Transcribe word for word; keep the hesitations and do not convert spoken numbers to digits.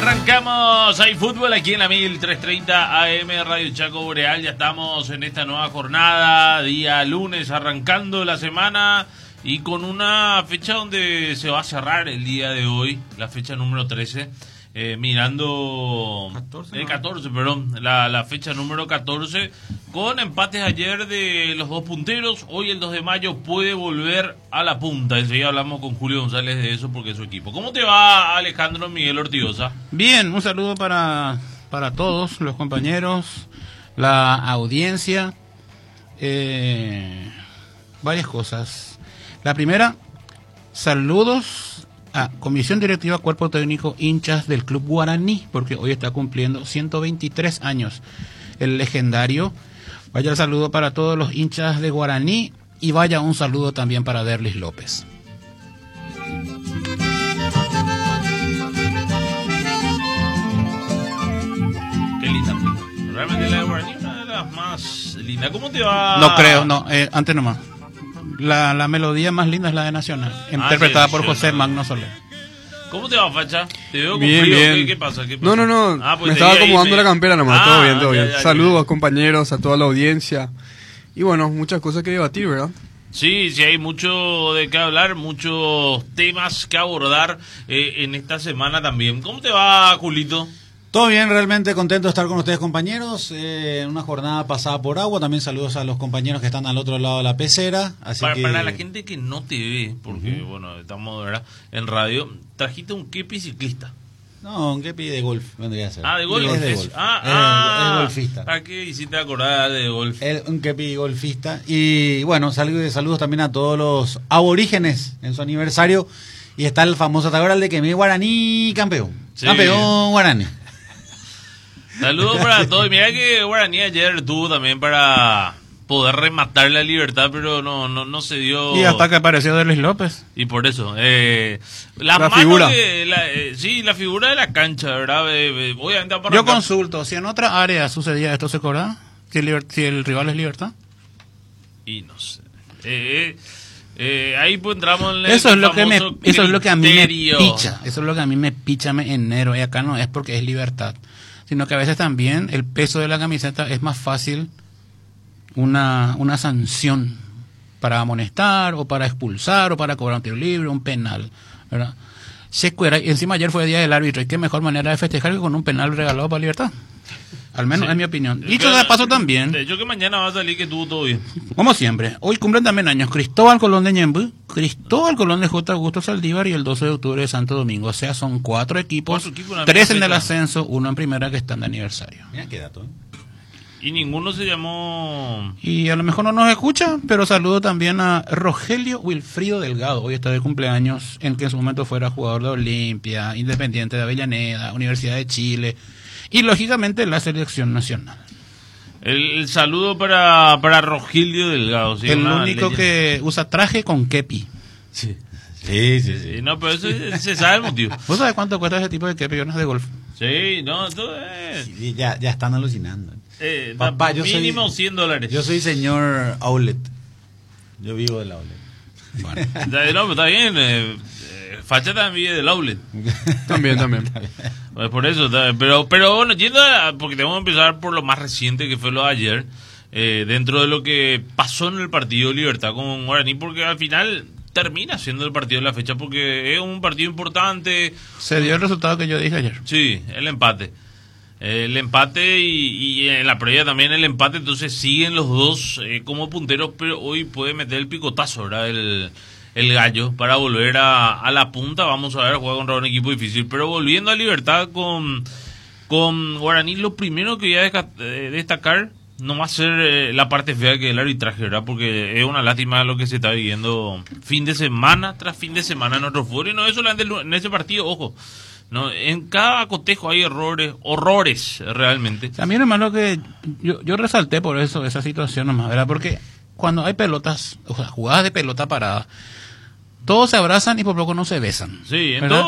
Arrancamos, hay fútbol aquí en la mil trescientos treinta A M Radio Chaco Boreal. Ya estamos en esta nueva jornada, día lunes, arrancando la semana y con una fecha donde se va a cerrar el día de hoy, la fecha número trece. Eh, mirando catorce, eh, catorce, perdón, la, la fecha número catorce, con empates ayer de los dos punteros. Hoy el dos de mayo puede volver a la punta. Enseguida hablamos con Julio González de eso porque es su equipo. ¿Cómo te va, Alejandro Miguel Ortigosa? Bien, un saludo para, para todos los compañeros, la audiencia. Eh, varias cosas. La primera, saludos a Comisión Directiva, Cuerpo Técnico, hinchas del Club Guaraní, porque hoy está cumpliendo ciento veintitrés años el legendario. Vaya el saludo para todos los hinchas de Guaraní y vaya un saludo también para Derlis López. Qué linda. Realmente la de Guaraní es una de las más lindas. ¿Cómo te va? No creo, no, eh, antes nomás. La, la melodía más linda es la de Nacional, interpretada ah, sí, por José no. Magno Soler. ¿Cómo te va, Facha? Te veo con bien, frío. bien. ¿Qué, qué, pasa? ¿Qué pasa? No, no, no. Ah, pues me estaba acomodando me... la campera nomás. Ah, todo bien, todo ya, bien. Ya, Saludos, ya. compañeros, a toda la audiencia. Y bueno, muchas cosas que debatir, ¿verdad? Sí, sí, hay mucho de qué hablar, muchos temas que abordar eh, en esta semana también. ¿Cómo te va, Julito? Todo bien, realmente contento de estar con ustedes, compañeros. Eh, una jornada pasada por agua. También saludos a los compañeros que están al otro lado de la pecera. Así para, que... para la gente que no te ve, porque uh-huh. bueno, estamos ¿verdad? en radio, trajiste un kepi ciclista. No, un kepi de golf, vendría a ser. Ah, de golf. Es de golf. Ah, es, ah, es golfista. ¿Para qué hiciste acordar de golf? Es un kepi golfista. Y bueno, saludos, saludos también a todos los aborígenes en su aniversario. Y está el famoso, ¿te acuerdas de que mi Guaraní campeón? Sí. Campeón Guaraní. Saludos para todos. Mira que Guaraní ayer tuvo también para poder rematar la Libertad, pero no no no se dio. Y hasta que apareció Derlis López. Y por eso. Eh, la la figura. De, la, eh, sí, la figura de la cancha, ¿verdad? Eh, eh, obviamente Yo arrancar. Consulto, si en otra área sucedía esto, ¿se cobra? Si el, si el rival es Libertad. Y no sé. Eh, eh, ahí pues entramos en el eso es lo que me Eso criterio. es lo que a mí me picha. Eso es lo que a mí me picha en enero. Y acá no es porque es Libertad, sino que a veces también el peso de la camiseta es más fácil una, una sanción para amonestar o para expulsar o para cobrar un tiro libre, un penal, ¿verdad? Se cuera, y encima ayer fue el día del árbitro, y qué mejor manera de festejar que con un penal regalado para Libertad. Al menos sí. en mi opinión. Dicho de paso también. De hecho que mañana va a salir que tuvo todo bien. Como siempre, hoy cumplen también años Cristóbal Colón de Ñemby, Cristóbal Colón de J. Augusto Saldívar y el doce de octubre de Santo Domingo. O sea, son cuatro equipos, cuatro equipos tres en el ascenso, uno en primera que están de aniversario. Mira qué dato, ¿eh? Y ninguno se llamó... Y a lo mejor no nos escucha, pero saludo también a Rogelio Wilfrido Delgado. Hoy está de cumpleaños, en que en su momento fuera jugador de Olimpia, Independiente de Avellaneda, Universidad de Chile y lógicamente la selección nacional. El, el saludo para, para Rogelio Delgado. ¿Sí? El único leyenda. Que usa traje con kepi. Sí. Sí, sí, sí. No, pero eso se sabe el motivo. ¿Vos sabés cuánto cuesta ese tipo de kepi de golf? Sí, no, todo es... Sí, ya, ya están alucinando. Eh, Papá, yo mínimo soy, cien dólares. Yo soy señor outlet. Yo vivo del outlet. Bueno. No, pero está bien. Eh, eh, Facha también vive del outlet. También, también. Pues por eso. Pero, pero bueno, yendo a, porque tenemos que empezar por lo más reciente que fue lo de ayer. Eh, dentro de lo que pasó en el partido Libertad con Guaraní, porque al final termina siendo el partido de la fecha, porque es un partido importante. Se dio el resultado que yo dije ayer. Sí, el empate. El empate y, y en la previa también el empate, entonces siguen los dos eh, como punteros, pero hoy puede meter el picotazo, ¿verdad? El, el gallo para volver a, a la punta. Vamos a ver, juega contra un equipo difícil, pero volviendo a Libertad con, con Guaraní, lo primero que voy a deca- eh, destacar no va a ser eh, la parte fea que el arbitraje, ¿verdad? Porque es una lástima lo que se está viviendo fin de semana tras fin de semana en nuestro fútbol, y no es solamente en ese partido, ojo. No, en cada cotejo hay errores, horrores realmente. A mí nomás lo que yo, yo resalté por eso, esa situación nomás, ¿verdad? Porque cuando hay pelotas, o sea, jugadas de pelota parada, todos se abrazan y por poco no se besan. Sí, en ¿verdad?